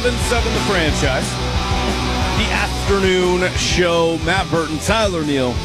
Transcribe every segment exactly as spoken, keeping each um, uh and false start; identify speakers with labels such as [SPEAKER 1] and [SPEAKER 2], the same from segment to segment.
[SPEAKER 1] seven seven The Franchise. The afternoon show. Matt Burton, Tyler Neal,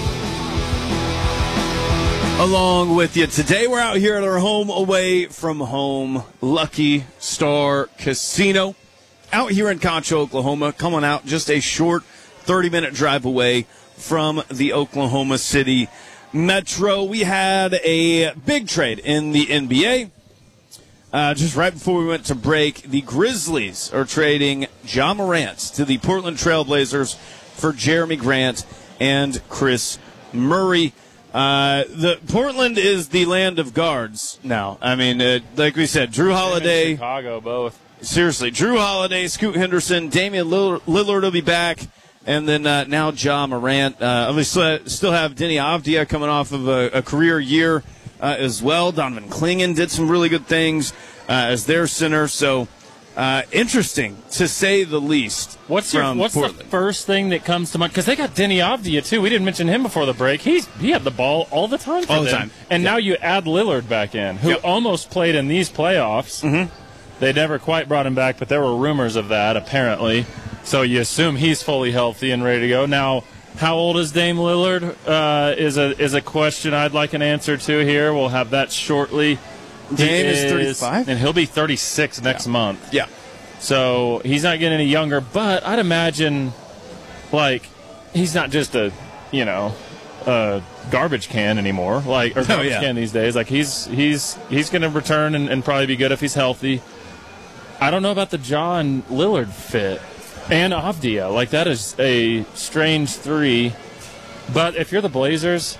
[SPEAKER 1] along with you. Today we're out here at our home away from home Lucky Star Casino. Out here in Concho, Oklahoma. Coming out just a short thirty-minute drive away from the Oklahoma City Metro. We had a big trade in the N B A. Uh, just right before we went to break, the Grizzlies are trading Ja Morant to the Portland Trailblazers for Jeremy Grant and Chris Murray. Uh, the Portland is the land of guards now. I mean, uh, like we said, Drew Holiday,
[SPEAKER 2] Chicago, both.
[SPEAKER 1] Seriously, Drew Holiday, Scoot Henderson, Damian Lillard, Lillard will be back, and then uh, now Ja Morant. Uh, we still still have Denny Avdia coming off of a, a career year. Uh, as well. Donovan Clingan did some really good things uh, as their center. So uh, interesting, to say the least.
[SPEAKER 2] What's your, What's the first thing that comes to mind? Because they got Denny Avdia, too. We didn't mention him before the break. He's He had the ball all the time for
[SPEAKER 1] all the
[SPEAKER 2] them.
[SPEAKER 1] time.
[SPEAKER 2] And
[SPEAKER 1] yep.
[SPEAKER 2] now you add Lillard back in, who
[SPEAKER 1] yep.
[SPEAKER 2] almost played in these playoffs.
[SPEAKER 1] Mm-hmm.
[SPEAKER 2] They never quite brought him back, but there were rumors of that, apparently. So you assume he's fully healthy and ready to go. Now, how old is Dame Lillard uh, is a is a question I'd like an answer to here. We'll have that shortly.
[SPEAKER 1] Dame is, is thirty-five?
[SPEAKER 2] And he'll be thirty-six next
[SPEAKER 1] yeah.
[SPEAKER 2] month.
[SPEAKER 1] Yeah.
[SPEAKER 2] So he's not getting any younger, but I'd imagine, like, he's not just a, you know, a garbage can anymore, like, or garbage oh, yeah. can these days. Like, he's he's he's going to return and, and probably be good if he's healthy. I don't know about the Ja and Lillard fit. And Avdia. Like, that is a strange three. But if you're the Blazers,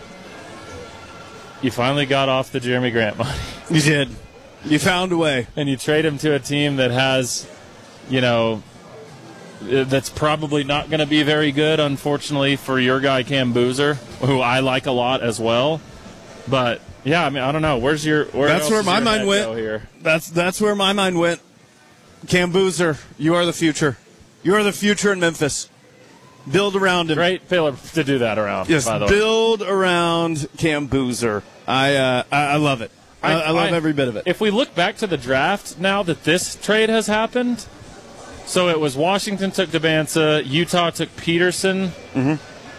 [SPEAKER 2] you finally got off the Jeremy Grant money.
[SPEAKER 1] You did. You found a way.
[SPEAKER 2] And you trade him to a team that has, you know, that's probably not going to be very good, unfortunately, for your guy Cam Boozer, who I like a lot as well. But, yeah, I mean, I don't know. Where's your where
[SPEAKER 1] That's where my mind went.
[SPEAKER 2] Here?
[SPEAKER 1] That's, that's where my mind went. Cam Boozer, you are the future. You are the future in Memphis. Build around him.
[SPEAKER 2] Great pillar to do that around.
[SPEAKER 1] Yes,
[SPEAKER 2] by the
[SPEAKER 1] build
[SPEAKER 2] way.
[SPEAKER 1] around Cam Boozer. I, uh, I I love it. I, I, I love I, every bit of it.
[SPEAKER 2] If we look back to the draft now that this trade has happened, so it was Washington took Debanza, Utah took Peterson.
[SPEAKER 1] Mm-hmm.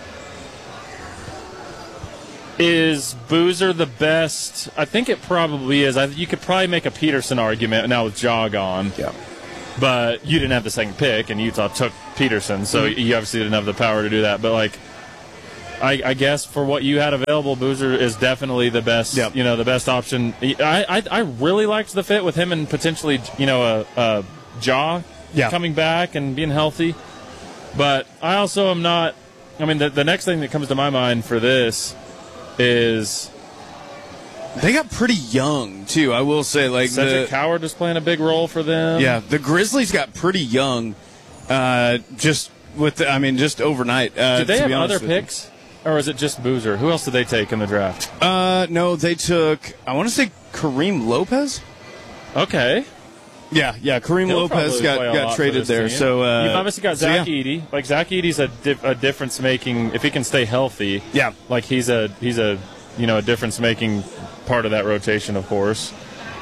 [SPEAKER 2] Is Boozer the best? I think it probably is. I, you could probably make a Peterson argument now with Ja gone.
[SPEAKER 1] Yeah.
[SPEAKER 2] But you didn't have the second pick, and Utah took Peterson, so mm-hmm. you obviously didn't have the power to do that. But, like, I, I guess for what you had available, Boozer is definitely the best. Yep. You know, the best option. I, I I really liked the fit with him and potentially, you know, a, a Ja
[SPEAKER 1] yeah.
[SPEAKER 2] coming back and being healthy. But I also am not. I mean, the the next thing that comes to my mind for this is.
[SPEAKER 1] They got pretty young, too, I will say. Like
[SPEAKER 2] Cedric
[SPEAKER 1] the,
[SPEAKER 2] Howard was playing a big role for them.
[SPEAKER 1] Yeah, the Grizzlies got pretty young uh, just with, the, I mean, just overnight. Uh,
[SPEAKER 2] did they
[SPEAKER 1] to
[SPEAKER 2] have
[SPEAKER 1] be
[SPEAKER 2] other
[SPEAKER 1] with
[SPEAKER 2] picks, you. Or is it just Boozer? Who else did they take in the draft?
[SPEAKER 1] Uh, no, they took, I want to say Kareem Lopez.
[SPEAKER 2] Okay.
[SPEAKER 1] Yeah, yeah, Kareem
[SPEAKER 2] He'll
[SPEAKER 1] Lopez got, got traded there.
[SPEAKER 2] Team.
[SPEAKER 1] So uh,
[SPEAKER 2] You've obviously got Zach
[SPEAKER 1] so yeah.
[SPEAKER 2] Edey. Like, Zach Edey's a, dif- a difference-making, if he can stay healthy.
[SPEAKER 1] Yeah.
[SPEAKER 2] Like, he's a, he's a you know, a difference-making part of that rotation, of course.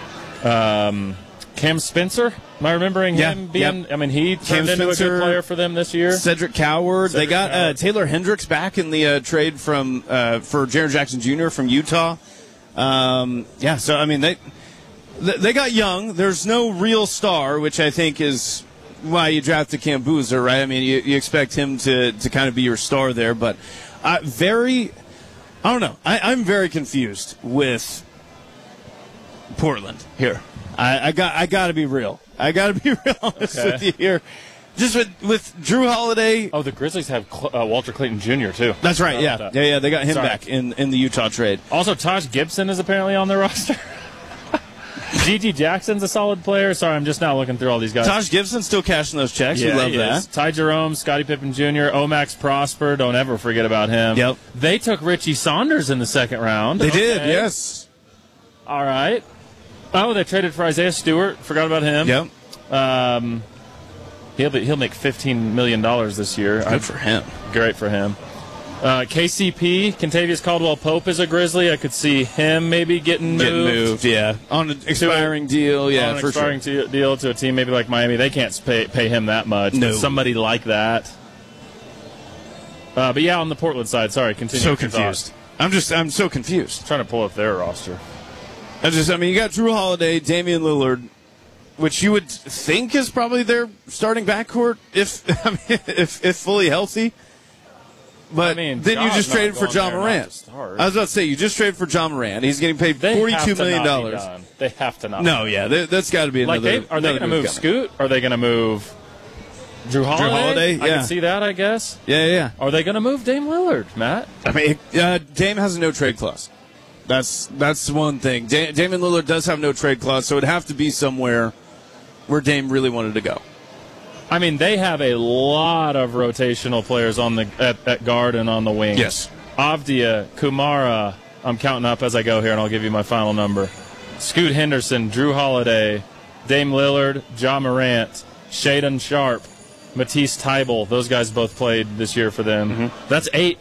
[SPEAKER 2] Um, Cam Spencer, am I remembering
[SPEAKER 1] yeah,
[SPEAKER 2] him being?
[SPEAKER 1] Yep.
[SPEAKER 2] I mean, he
[SPEAKER 1] Cam
[SPEAKER 2] turned into
[SPEAKER 1] Spencer,
[SPEAKER 2] a good player for them this year.
[SPEAKER 1] Cedric Coward.
[SPEAKER 2] Cedric
[SPEAKER 1] they got
[SPEAKER 2] Coward.
[SPEAKER 1] Uh, Taylor Hendricks back in the uh, trade from uh, for Jaren Jackson Junior from Utah. Um, yeah, so I mean they they got young. There's no real star, which I think is why you drafted Cam Boozer, right? I mean, you, you expect him to to kind of be your star there, but uh, very. I don't know. I, I'm very confused with Portland here. I, I got I got to be real. I got to be real honest
[SPEAKER 2] okay.
[SPEAKER 1] with you here. Just with, with Drew Holiday.
[SPEAKER 2] Oh, the Grizzlies have uh, Walter Clayton Junior too.
[SPEAKER 1] That's right. Yeah, that. yeah, yeah. They got him
[SPEAKER 2] Sorry.
[SPEAKER 1] back in, in the Utah trade.
[SPEAKER 2] Also, Taj Gibson is apparently on their roster. G G Jackson's a solid player. Sorry, I'm just now looking through all these guys.
[SPEAKER 1] Taj Gibson still cashing those checks.
[SPEAKER 2] Yeah,
[SPEAKER 1] we love
[SPEAKER 2] he
[SPEAKER 1] that.
[SPEAKER 2] Is. Ty Jerome, Scottie Pippen Junior, Omax Prosper. Don't ever forget about him.
[SPEAKER 1] Yep.
[SPEAKER 2] They took Richie Saunders in the second round.
[SPEAKER 1] They
[SPEAKER 2] okay.
[SPEAKER 1] did, yes.
[SPEAKER 2] All right. Oh, they traded for Isaiah Stewart. Forgot about him.
[SPEAKER 1] Yep.
[SPEAKER 2] Um, he'll be, he'll make fifteen million dollars this year.
[SPEAKER 1] Good
[SPEAKER 2] I,
[SPEAKER 1] for him.
[SPEAKER 2] Great for him. Uh, K C P, Kentavious Caldwell-Pope is a Grizzly. I could see him maybe getting moved.
[SPEAKER 1] Getting moved, yeah. On an expiring
[SPEAKER 2] a,
[SPEAKER 1] deal, yeah,
[SPEAKER 2] on an
[SPEAKER 1] for
[SPEAKER 2] expiring
[SPEAKER 1] sure.
[SPEAKER 2] t- deal to a team maybe like Miami. They can't pay, pay him that much.
[SPEAKER 1] No.
[SPEAKER 2] But somebody like that. Uh, but yeah, on the Portland side, sorry, continue.
[SPEAKER 1] So confused. I'm just, I'm so confused.
[SPEAKER 2] I'm trying to pull up their roster.
[SPEAKER 1] I just, I mean, you got Drew Holiday, Damian Lillard, which you would think is probably their starting backcourt if, I mean, if, if fully healthy. But
[SPEAKER 2] I mean,
[SPEAKER 1] then you
[SPEAKER 2] John's
[SPEAKER 1] just traded
[SPEAKER 2] not
[SPEAKER 1] for
[SPEAKER 2] going
[SPEAKER 1] John
[SPEAKER 2] there
[SPEAKER 1] Morant.
[SPEAKER 2] not to start.
[SPEAKER 1] I was about to say, you just traded for John Morant. He's getting paid
[SPEAKER 2] They
[SPEAKER 1] forty-two
[SPEAKER 2] have to
[SPEAKER 1] million
[SPEAKER 2] not be
[SPEAKER 1] dollars.
[SPEAKER 2] done. They have to not.
[SPEAKER 1] No, yeah, they, that's got to be
[SPEAKER 2] Like
[SPEAKER 1] another.
[SPEAKER 2] they, are they
[SPEAKER 1] another
[SPEAKER 2] going to move
[SPEAKER 1] coming.
[SPEAKER 2] Scoot? Are they going to move Drew Holiday?
[SPEAKER 1] Holiday,
[SPEAKER 2] I
[SPEAKER 1] yeah.
[SPEAKER 2] can see that, I guess.
[SPEAKER 1] Yeah, yeah, yeah.
[SPEAKER 2] Are they going to move Dame Lillard, Matt?
[SPEAKER 1] I mean, uh, Dame has a no trade clause. That's that's one thing. Da- Damian Lillard does have no trade clause, so it'd have to be somewhere where Dame really wanted to go.
[SPEAKER 2] I mean, they have a lot of rotational players on the at, at guard and on the wing.
[SPEAKER 1] Yes.
[SPEAKER 2] Avdia, Kumara. I'm counting up as I go here, and I'll give you my final number. Scoot Henderson, Drew Holiday, Dame Lillard, Ja Morant, Shaedon Sharpe, Matisse Thybulle. Those guys both played this year for them. Mm-hmm. That's eight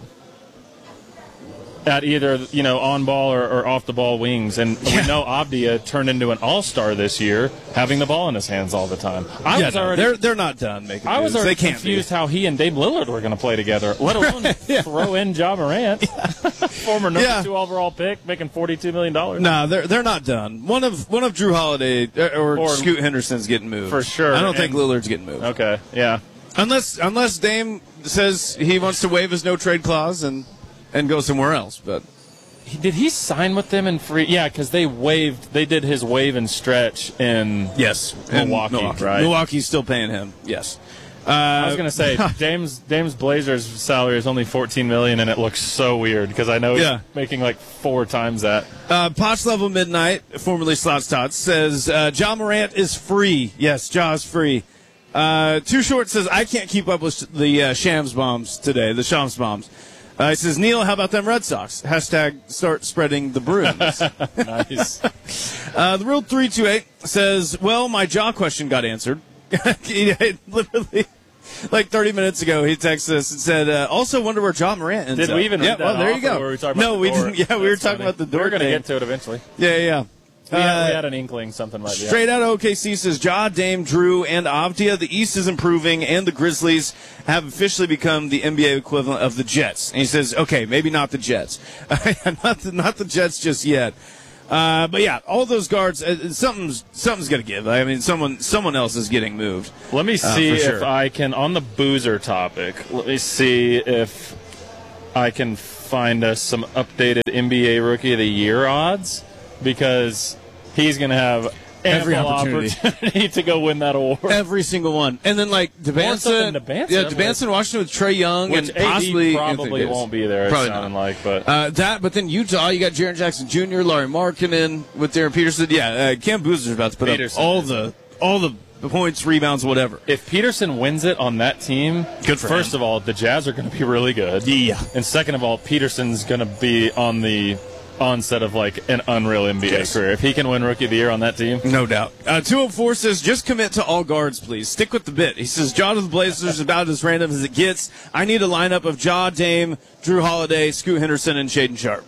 [SPEAKER 2] at either, you know, on ball or, or off the ball wings. And
[SPEAKER 1] yeah.
[SPEAKER 2] we know Avdia turned into an all-star this year, having the ball in his hands all the time. I
[SPEAKER 1] yeah,
[SPEAKER 2] was
[SPEAKER 1] no,
[SPEAKER 2] already
[SPEAKER 1] they're they're not done making.
[SPEAKER 2] I was
[SPEAKER 1] moves.
[SPEAKER 2] already
[SPEAKER 1] they can't
[SPEAKER 2] confused
[SPEAKER 1] be.
[SPEAKER 2] how he and Dame Lillard were going to play together, let alone
[SPEAKER 1] yeah.
[SPEAKER 2] throw in Ja Morant, former number
[SPEAKER 1] Yeah.
[SPEAKER 2] two overall pick, making forty-two million dollars.
[SPEAKER 1] No, they're they're not done. One of one of Drew Holiday or,
[SPEAKER 2] Or-
[SPEAKER 1] Scoot Henderson's getting moved
[SPEAKER 2] For sure.
[SPEAKER 1] I don't think
[SPEAKER 2] And-
[SPEAKER 1] Lillard's getting moved
[SPEAKER 2] Okay, yeah.
[SPEAKER 1] unless unless Dame says he wants to waive his no trade clause and and go somewhere else. But
[SPEAKER 2] He, did he sign with them in free? Yeah, because they waived. They did his waive and stretch in
[SPEAKER 1] yes,
[SPEAKER 2] Milwaukee,
[SPEAKER 1] Milwaukee.
[SPEAKER 2] right?
[SPEAKER 1] Milwaukee's still paying him. Yes. Uh,
[SPEAKER 2] I was going to say James James Blazer's salary is only fourteen million, and it looks so weird because I know he's
[SPEAKER 1] Yeah.
[SPEAKER 2] making like four times that.
[SPEAKER 1] Uh, Potch Level Midnight, formerly Slots Tots, says uh, Ja Morant is free. Yes, Ja's free. Uh, Too Short says I can't keep up with the uh, Shams bombs today. The Shams bombs. Uh, he says Neil, how about them Red Sox? Hashtag start spreading the brooms.
[SPEAKER 2] Nice.
[SPEAKER 1] uh, the real three two eight says, well, my Ja question got answered. He literally. Like thirty minutes ago, he texted us and said, uh, also wonder where Ja Morant ends
[SPEAKER 2] Did
[SPEAKER 1] up.
[SPEAKER 2] we even
[SPEAKER 1] Yeah,
[SPEAKER 2] read that
[SPEAKER 1] well, there you
[SPEAKER 2] off,
[SPEAKER 1] go.
[SPEAKER 2] or were we talking
[SPEAKER 1] no,
[SPEAKER 2] about
[SPEAKER 1] we
[SPEAKER 2] the door?
[SPEAKER 1] didn't. Yeah, we were
[SPEAKER 2] That's
[SPEAKER 1] talking
[SPEAKER 2] funny.
[SPEAKER 1] about the door
[SPEAKER 2] We're going to
[SPEAKER 1] thing.
[SPEAKER 2] get to it eventually.
[SPEAKER 1] Yeah, yeah.
[SPEAKER 2] We, had,
[SPEAKER 1] Uh,
[SPEAKER 2] we had an inkling something might be up.
[SPEAKER 1] Straight out of O K C says Ja, Dame, Drew, and Avdia. The East is improving, and the Grizzlies have officially become the N B A equivalent of the Jets. And he says, okay, maybe not the Jets, not the, not the Jets just yet. Uh, but yeah, all those guards, uh, something's something's gonna give. I mean, someone someone else is getting moved.
[SPEAKER 2] Let me
[SPEAKER 1] Uh,
[SPEAKER 2] see
[SPEAKER 1] for sure.
[SPEAKER 2] if I can, on the Boozer topic, let me see if I can find us some updated N B A Rookie of the Year odds, because he's going to have
[SPEAKER 1] Every
[SPEAKER 2] ample
[SPEAKER 1] opportunity.
[SPEAKER 2] opportunity to go win that award.
[SPEAKER 1] Every single one, and then like
[SPEAKER 2] so
[SPEAKER 1] DeBanson,
[SPEAKER 2] than DeBanson,
[SPEAKER 1] yeah,
[SPEAKER 2] like-
[SPEAKER 1] DeBanson, Washington with Trey Young,
[SPEAKER 2] Which
[SPEAKER 1] and
[SPEAKER 2] A D
[SPEAKER 1] possibly
[SPEAKER 2] probably
[SPEAKER 1] Anthony Davis.
[SPEAKER 2] won't be there, it's
[SPEAKER 1] Probably
[SPEAKER 2] sounding
[SPEAKER 1] not.
[SPEAKER 2] like, but
[SPEAKER 1] Uh, that, but then Utah, you got Jaren Jackson Junior, Larry Markkinen with Darren Peterson. Yeah, uh, Cam Boozer's about to put
[SPEAKER 2] Peterson
[SPEAKER 1] up all
[SPEAKER 2] is
[SPEAKER 1] the all the points, rebounds, whatever.
[SPEAKER 2] if Peterson wins it on that team,
[SPEAKER 1] Good for
[SPEAKER 2] first
[SPEAKER 1] him.
[SPEAKER 2] of all, the Jazz are going to be really good.
[SPEAKER 1] Yeah.
[SPEAKER 2] And second of all, Peterson's going to be on the onset of like an unreal N B A
[SPEAKER 1] Yes.
[SPEAKER 2] career. If he can win Rookie of the Year on that team,
[SPEAKER 1] No doubt. Uh, two oh four says, just commit to all guards, please. Stick with the bit. He says, Ja to the Blazers is about as random as it gets. I need a lineup of Ja, Dame, Drew Holiday, Scoot Henderson, and Shaedon Sharpe.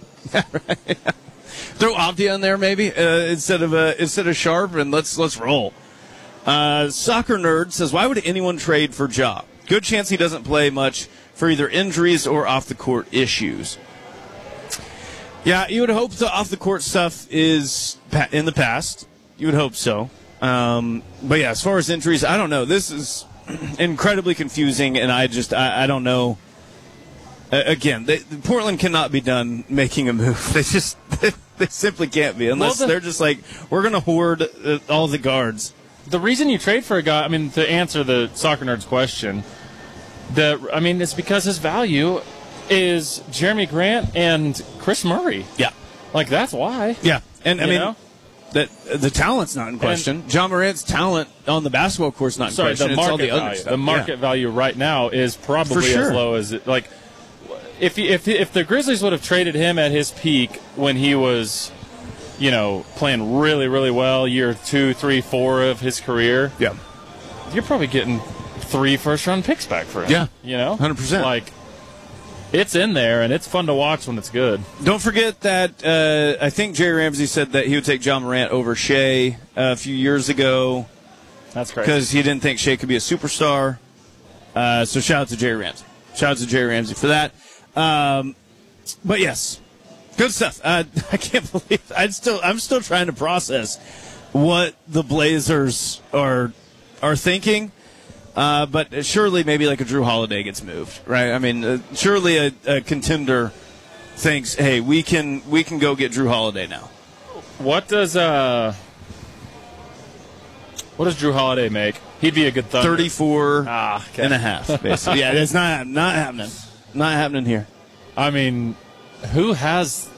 [SPEAKER 1] Throw Avdia in there maybe uh, instead of uh, instead of Sharpe, and let's let's roll. Uh, Soccer Nerd says, why would anyone trade for Ja? Good chance he doesn't play much for either injuries or off-the-court issues. Yeah, you would hope the off-the-court stuff is pa- in the past. You would hope so. Um, but, yeah, as far as injuries, I don't know. This is incredibly confusing, and I just I, I don't know. Uh, again, they, Portland cannot be done making a move. They just they, they simply can't be unless
[SPEAKER 2] Well, the-
[SPEAKER 1] they're just like, we're going to hoard uh, all the guards.
[SPEAKER 2] the reason you trade for a guy, I mean, to answer the Soccer Nerd's question, the I mean, it's because his value is Jeremy Grant and Chris Murray.
[SPEAKER 1] Yeah.
[SPEAKER 2] Like, that's why.
[SPEAKER 1] Yeah. And, I
[SPEAKER 2] You
[SPEAKER 1] mean,
[SPEAKER 2] know?
[SPEAKER 1] that the talent's not in question. John Morant's talent on the basketball course not in
[SPEAKER 2] Sorry,
[SPEAKER 1] question.
[SPEAKER 2] the
[SPEAKER 1] It's all
[SPEAKER 2] market
[SPEAKER 1] the other
[SPEAKER 2] value.
[SPEAKER 1] stuff.
[SPEAKER 2] The market
[SPEAKER 1] Yeah.
[SPEAKER 2] value right now is probably
[SPEAKER 1] For sure.
[SPEAKER 2] as low as it, like if he, if he, if the Grizzlies would have traded him at his peak when he was, you know, playing really really well, year two, three, four of his career,
[SPEAKER 1] Yeah.
[SPEAKER 2] you're probably getting three first round picks back for him.
[SPEAKER 1] Yeah.
[SPEAKER 2] you know,
[SPEAKER 1] one hundred percent.
[SPEAKER 2] Like, it's in there, and it's fun to watch when it's good.
[SPEAKER 1] Don't forget that uh, I think Jerry Ramsey said that he would take John Morant over Shea uh, a few years ago.
[SPEAKER 2] That's crazy.
[SPEAKER 1] Because he didn't think Shea could be a superstar. Uh, so shout out to Jerry Ramsey. Shout out to Jerry Ramsey for that. Um, but yes, good stuff. Uh, I can't believe I'm still I'm still trying to process what the Blazers are are thinking. Uh, but surely maybe like a Drew Holiday gets moved, right? I mean, uh, surely a, a contender thinks, hey, we can we can go get Drew Holiday now.
[SPEAKER 2] What does uh what does Drew Holiday make? He'd be a good Thunder.
[SPEAKER 1] thirty-four
[SPEAKER 2] ah, okay.
[SPEAKER 1] and a half, basically. Yeah, it's not not happening. Not happening here.
[SPEAKER 2] I mean, who has?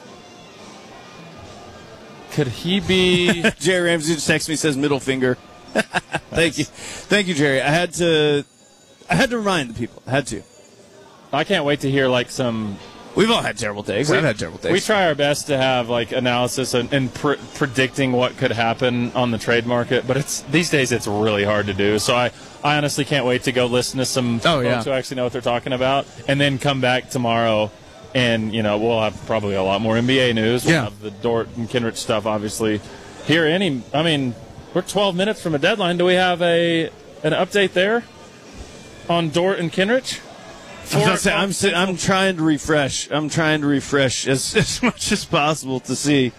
[SPEAKER 2] Could he be?
[SPEAKER 1] Jerry Ramsey just texts me, says middle finger. Thank you, thank you, Jerry. I had to, I had to remind the people. I had to.
[SPEAKER 2] I can't wait to hear like some.
[SPEAKER 1] We've all had terrible takes.
[SPEAKER 2] We,
[SPEAKER 1] I've had terrible takes.
[SPEAKER 2] We try our best to have like analysis and, and pr- predicting what could happen on the trade market, but it's these days it's really hard to do. So I, I honestly can't wait to go listen to some
[SPEAKER 1] oh,
[SPEAKER 2] folks
[SPEAKER 1] yeah.
[SPEAKER 2] who actually know what they're talking about, and then come back tomorrow, and you know we'll have probably a lot more N B A news. We'll
[SPEAKER 1] yeah.
[SPEAKER 2] have the Dort and Kenrich stuff, obviously. Here, any, I mean, we're twelve minutes from a deadline. Do we have a an update there on Dort and Kenrich?
[SPEAKER 1] I'm, say, I'm, say, I'm trying to refresh. I'm trying to refresh as, as much as possible to see.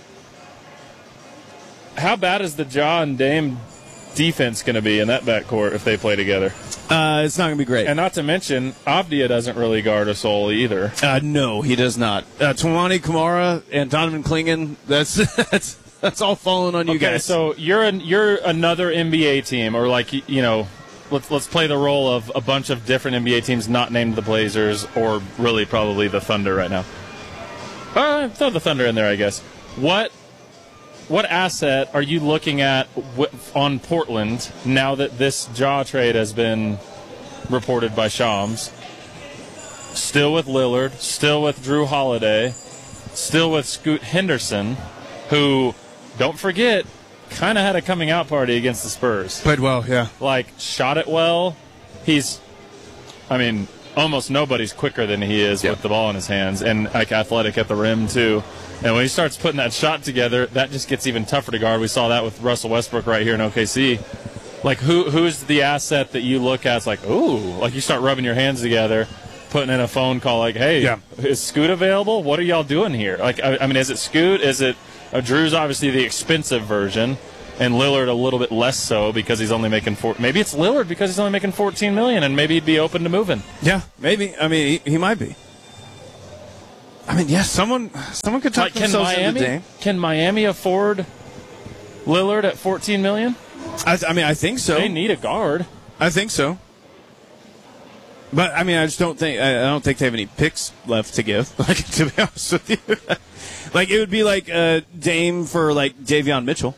[SPEAKER 2] How bad is the Ja and Dame defense going to be in that backcourt if they play together?
[SPEAKER 1] Uh, it's not going to be great.
[SPEAKER 2] And not to mention, Avdia doesn't really guard a soul either.
[SPEAKER 1] Uh, no, he does not. Uh, Tawani Kamara and Donovan Clingan, that's that's that's all falling on you
[SPEAKER 2] okay,
[SPEAKER 1] guys.
[SPEAKER 2] So you're an, you're another N B A team, or like you know. Let's let's play the role of a bunch of different N B A teams not named the Blazers, or really probably the Thunder right now. Uh, throw the Thunder in there, I guess. What what asset are you looking at w- on Portland now that this Ja trade has been reported by Shams? Still with Lillard, still with Drew Holiday, still with Scoot Henderson, who, don't forget, kind of had a coming out party against the Spurs.
[SPEAKER 1] Played well, yeah.
[SPEAKER 2] Like, shot it well. He's, I mean, almost nobody's quicker than he is
[SPEAKER 1] yep.
[SPEAKER 2] with the ball in his hands, and like athletic at the rim too. And when he starts putting that shot together, that just gets even tougher to guard. We saw that with Russell Westbrook right here in O K C. Like, who who's the asset that you look at? It's like, ooh, like you start rubbing your hands together, putting in a phone call like, hey,
[SPEAKER 1] yeah.
[SPEAKER 2] is Scoot available? What are y'all doing here? Like, I, I mean, is it Scoot? Is it uh, Drew's obviously the expensive version, and Lillard a little bit less so because he's only making four. Maybe it's Lillard because he's only making fourteen million dollars, and maybe he'd be open to moving.
[SPEAKER 1] Yeah, maybe. I mean, he, he might be. I mean, yes, yeah, someone someone could talk
[SPEAKER 2] like,
[SPEAKER 1] themselves
[SPEAKER 2] can Miami,
[SPEAKER 1] into Dame.
[SPEAKER 2] Can Miami afford Lillard at fourteen million
[SPEAKER 1] dollars? I, I mean, I think so.
[SPEAKER 2] They need a guard.
[SPEAKER 1] I think so. But I mean, I just don't think I, I don't think they have any picks left to give. Like, to be honest with you, like it would be like uh, Dame for like Davion Mitchell.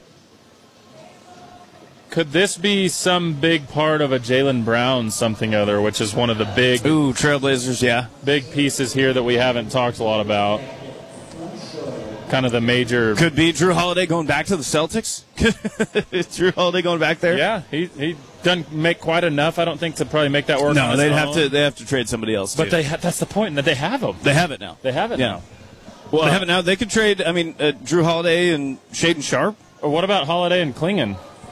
[SPEAKER 2] Could this be some big part of a Jaylen Brown something other, which is one of the big
[SPEAKER 1] ooh Trailblazers, yeah,
[SPEAKER 2] big pieces here that we haven't talked a lot about? Kind of the major.
[SPEAKER 1] Could be Drew Holiday going back to the Celtics. Is Drew Holiday going back there?
[SPEAKER 2] Yeah, he he doesn't make quite enough, I don't think, to probably make that work.
[SPEAKER 1] No,
[SPEAKER 2] on
[SPEAKER 1] they'd
[SPEAKER 2] his
[SPEAKER 1] have
[SPEAKER 2] own.
[SPEAKER 1] to they have to trade somebody else.
[SPEAKER 2] But
[SPEAKER 1] too.
[SPEAKER 2] they ha- that's the point that they have him.
[SPEAKER 1] They have it now.
[SPEAKER 2] They have it
[SPEAKER 1] yeah.
[SPEAKER 2] now.
[SPEAKER 1] Well, they have it now. They could trade. I mean, uh, Drew Holiday and Shaedon Sharpe.
[SPEAKER 2] Or what about Holiday and Clingan?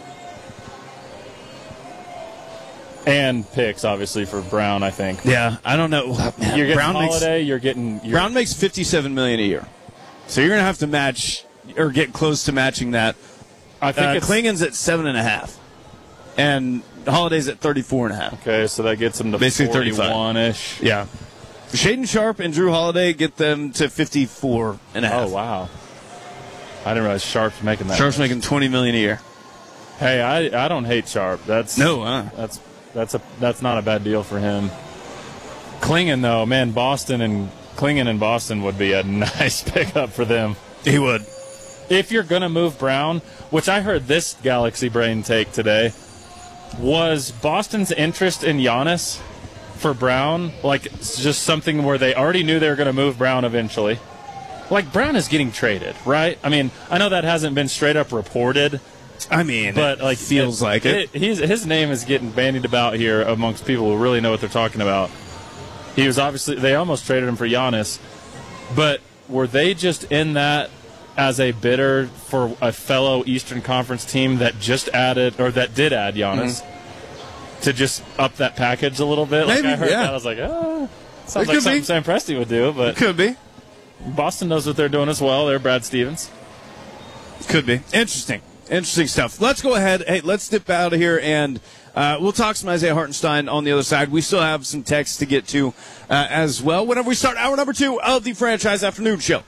[SPEAKER 2] And picks, obviously, for Brown, I think.
[SPEAKER 1] Yeah, I don't know. Man,
[SPEAKER 2] you're getting
[SPEAKER 1] Brown
[SPEAKER 2] Holiday,
[SPEAKER 1] makes,
[SPEAKER 2] you're getting... You're,
[SPEAKER 1] Brown makes fifty-seven million dollars a year. So you're going to have to match, or get close to matching that.
[SPEAKER 2] I think
[SPEAKER 1] uh,
[SPEAKER 2] it's,
[SPEAKER 1] Clingan's at seven and a half. And Holiday's at thirty-four and a half.
[SPEAKER 2] Okay, so that gets them to
[SPEAKER 1] basically
[SPEAKER 2] forty-one-ish.
[SPEAKER 1] Yeah. Shaedon Sharpe and Drew Holiday get them to fifty-four and a half.
[SPEAKER 2] Oh, wow. I didn't realize Sharpe's making that.
[SPEAKER 1] Sharpe's
[SPEAKER 2] much.
[SPEAKER 1] making twenty million dollars a year.
[SPEAKER 2] Hey, I I don't hate Sharpe. That's
[SPEAKER 1] no, uh.
[SPEAKER 2] that's that's a that's not a bad deal for him. Clingan though, man, Boston and Clingan and Boston would be a nice pickup for them.
[SPEAKER 1] He would.
[SPEAKER 2] If you're gonna move Brown, which I heard this Galaxy Brain take today, was Boston's interest in Giannis for Brown like it's just something where they already knew they were going to move Brown eventually. Like, Brown is getting traded, right? I mean, I know that hasn't been straight up reported.
[SPEAKER 1] I mean,
[SPEAKER 2] but like
[SPEAKER 1] feels
[SPEAKER 2] it,
[SPEAKER 1] like it.
[SPEAKER 2] it. He's, his name is getting bandied about here amongst people who really know what they're talking about. he was obviously, they almost traded him for Giannis, but were they just in that as a bidder for a fellow Eastern Conference team that just added, or that did add Giannis, mm-hmm. to just up that package a little bit? Like,
[SPEAKER 1] Maybe,
[SPEAKER 2] I heard
[SPEAKER 1] yeah.
[SPEAKER 2] that, I was like, oh, sounds
[SPEAKER 1] it
[SPEAKER 2] like something
[SPEAKER 1] be.
[SPEAKER 2] Sam Presti would do, but
[SPEAKER 1] it could be.
[SPEAKER 2] Boston knows what they're doing as well. They're Brad Stevens.
[SPEAKER 1] Could be. Interesting. Interesting stuff. Let's go ahead. Hey, let's dip out of here, and uh, we'll talk some Isaiah Hartenstein on the other side. We still have some texts to get to uh, as well whenever we start hour number two of the Franchise Afternoon Show.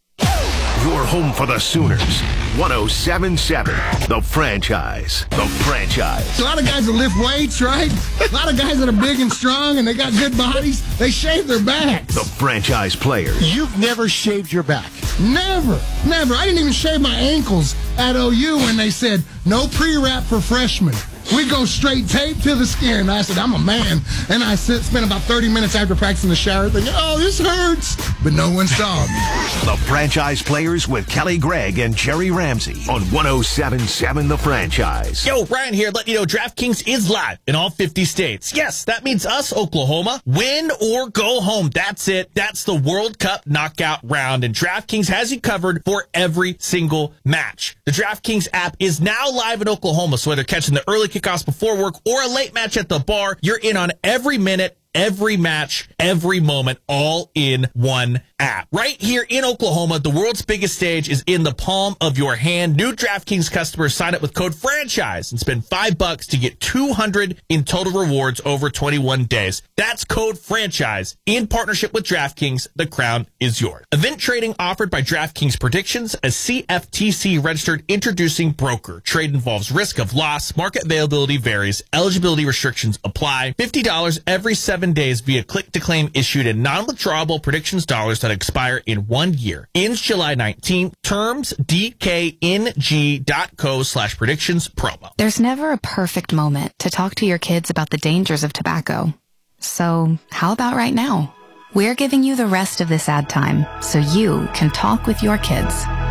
[SPEAKER 3] Your home for the Sooners. one oh seven point seven. The Franchise. The Franchise.
[SPEAKER 4] A lot of guys that lift weights, right? A lot of guys that are big and strong and they got good bodies, they shave their backs.
[SPEAKER 3] The Franchise Players.
[SPEAKER 5] You've never shaved your back.
[SPEAKER 4] Never. Never. I didn't even shave my ankles at O U when they said no pre-wrap for freshmen. We go straight tape to the skin. I said, I'm a man. And I sit, spent about thirty minutes after practicing the shower thinking, oh, this hurts. But no one saw me.
[SPEAKER 3] The Franchise Players with Kelly Gregg and Jerry Ramsey on one oh seven point seven The Franchise.
[SPEAKER 6] Yo, Ryan here, letting you know DraftKings is live in all fifty states. Yes, that means us, Oklahoma. Win or go home. That's it. That's the World Cup knockout round. And DraftKings has you covered for every single match. The DraftKings app is now live in Oklahoma, so whether catching the early kickoffs before work or a late match at the bar, you're in on every minute, every match, every moment, all in one app. Right here in Oklahoma, the world's biggest stage is in the palm of your hand. New DraftKings customers sign up with code FRANCHISE and spend five bucks to get two hundred in total rewards over twenty-one days. That's code FRANCHISE in partnership with DraftKings. The crown is yours. Event trading offered by DraftKings Predictions, a C F T C registered introducing broker. Trade involves risk of loss. Market availability varies. Eligibility restrictions apply. fifty dollars every seven days via click-to-claim issued in non-withdrawable predictions dollars that expire in one year. Ends July nineteenth. Terms D K N G dot co slash predictions promo.
[SPEAKER 7] There's never a perfect moment to talk to your kids about the dangers of tobacco. So how about right now? We're giving you the rest of this ad time so you can talk with your kids.